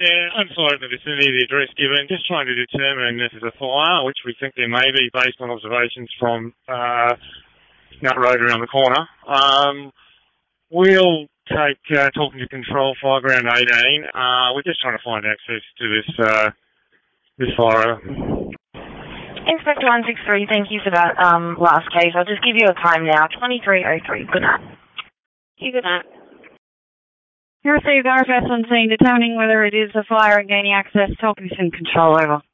Yeah, outside the vicinity of the address given, just trying to determine if there's a fire, which we think there may be based on observations from Nut Road around the corner. We'll take talking to Control Fireground 18. We're just trying to find access to this fire. Inspector 163, thank you for that last case. I'll just give you a time now, 23:03. Good night. Good night. You received RFS on scene determining whether it is a fire and gaining access to occupant control. Over.